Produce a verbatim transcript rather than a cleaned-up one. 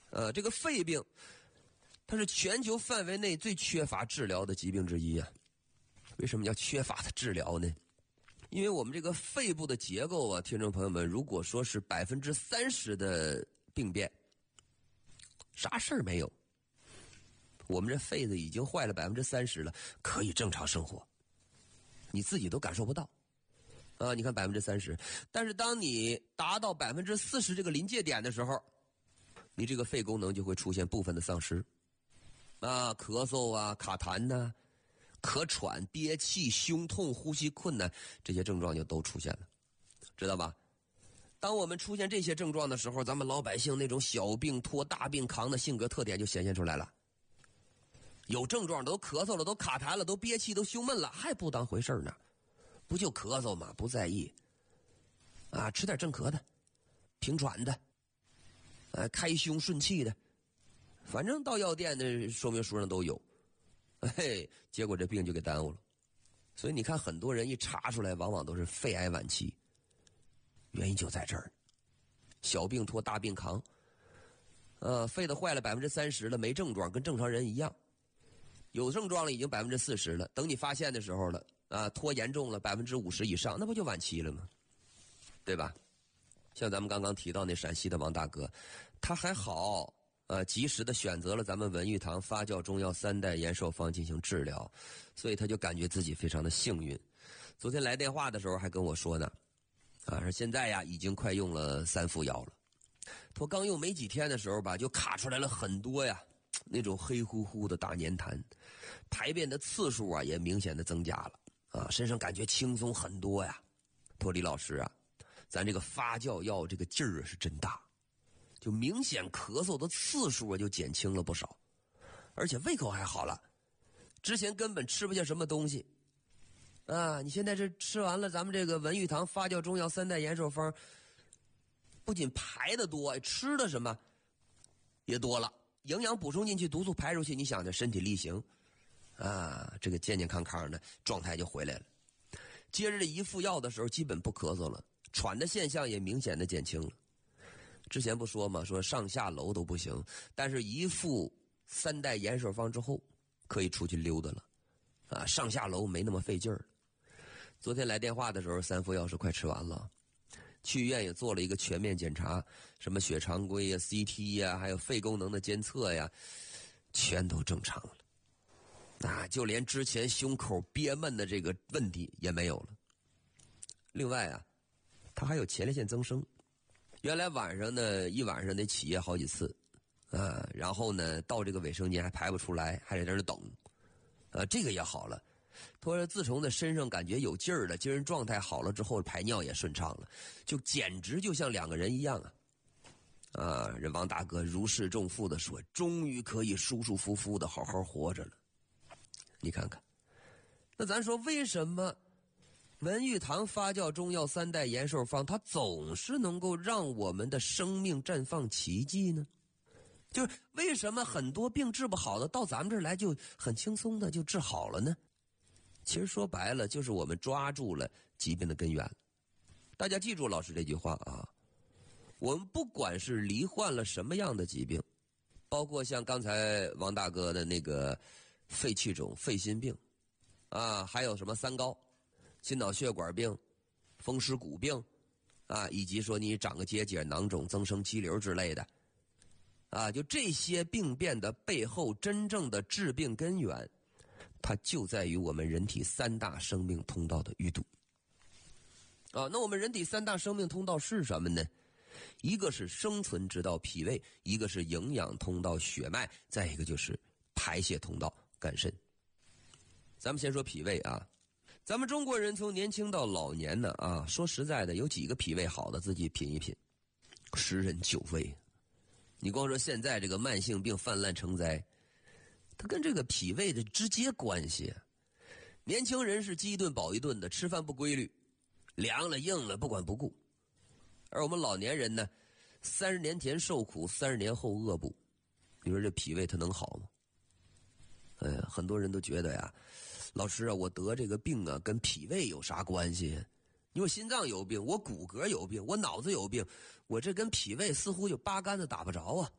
呃，这个肺病，它是全球范围内最缺乏治疗的疾病之一啊。为什么叫缺乏的治疗呢？因为我们这个肺部的结构啊，听众朋友们，如果说是百分之三十的病变，啥事儿没有。我们这肺子已经坏了百分之三十了，可以正常生活，你自己都感受不到啊！你看百分之三十，但是当你达到百分之四十这个临界点的时候，你这个肺功能就会出现部分的丧失啊，咳嗽啊、卡痰呐、啊、咳喘、憋气、胸痛、呼吸困难，这些症状就都出现了，知道吧？当我们出现这些症状的时候，咱们老百姓那种小病拖大病扛的性格特点就显现出来了。有症状都咳嗽了，都卡痰了，都憋气，都胸闷了，还不当回事呢？不就咳嗽吗？不在意啊，吃点镇咳的，平喘的，呃，开胸顺气的，反正到药店的说明书上都有。嘿，结果这病就给耽误了。所以你看，很多人一查出来，往往都是肺癌晚期，原因就在这儿。小病拖大病扛，呃，肺的坏了百分之三十了，没症状，跟正常人一样。有症状了已经百分之四十了，等你发现的时候了啊，拖严重了百分之五十以上，那不就晚期了吗？对吧？像咱们刚刚提到那陕西的王大哥，他还好，呃，及时的选择了咱们文玉堂发酵中药三代延寿方进行治疗，所以他就感觉自己非常的幸运。昨天来电话的时候还跟我说呢，啊，说现在呀已经快用了三副药了，他刚用没几天的时候吧，就卡出来了很多呀。那种黑乎乎的大粘痰，排便的次数啊也明显的增加了啊，身上感觉轻松很多呀。托李老师啊，咱这个发酵药这个劲儿是真大，就明显咳嗽的次数啊就减轻了不少，而且胃口还好了。之前根本吃不下什么东西啊，你现在这吃完了咱们这个文玉堂发酵中药三代延寿方，不仅排的多，吃的什么也多了。营养补充进去，毒素排出去，你想着身体力行啊，这个健健康康的状态就回来了。接着这一副药的时候基本不咳嗽了，喘的现象也明显的减轻了。之前不说嘛，说上下楼都不行，但是一副三代延寿方之后可以出去溜达了啊，上下楼没那么费劲儿。昨天来电话的时候，三副药是快吃完了，去医院也做了一个全面检查，什么血常规呀、C T 呀，还有肺功能的监测呀，全都正常了。啊，就连之前胸口憋闷的这个问题也没有了。另外啊，他还有前列腺增生，原来晚上呢一晚上得起夜好几次啊，然后呢到这个卫生间还排不出来，还得在那等，啊，这个也好了。他说自从呢身上感觉有劲儿了，精神状态好了之后，排尿也顺畅了，就简直就像两个人一样啊！啊，这王大哥如释重负的说，终于可以舒舒服服的好好活着了。你看看，那咱说为什么文玉堂发酵中药三代延寿方它总是能够让我们的生命绽放奇迹呢？就是为什么很多病治不好的到咱们这儿来就很轻松的就治好了呢？其实说白了就是我们抓住了疾病的根源。大家记住老师这句话啊，我们不管是罹患了什么样的疾病，包括像刚才王大哥的那个肺气肿、肺心病啊，还有什么三高、心脑血管病、风湿骨病啊，以及说你长个结节、囊肿、增生肌瘤之类的啊，就这些病变的背后真正的致病根源，它就在于我们人体三大生命通道的淤堵啊。那我们人体三大生命通道是什么呢？一个是生存之道脾胃，一个是营养通道血脉，再一个就是排泄通道肝肾。咱们先说脾胃啊，咱们中国人从年轻到老年呢啊，说实在的，有几个脾胃好的自己品一品，十人九胃。你光说现在这个慢性病泛滥成灾，它跟这个脾胃的直接关系。年轻人是饥一顿饱一顿的，吃饭不规律，凉了硬了不管不顾。而我们老年人呢，三十年前受苦，三十年后饿不。你说这脾胃它能好吗？哎呀，很多人都觉得呀，老师啊，我得这个病啊，跟脾胃有啥关系？你说心脏有病，我骨骼有病，我脑子有病，我这跟脾胃似乎就八竿子打不着啊。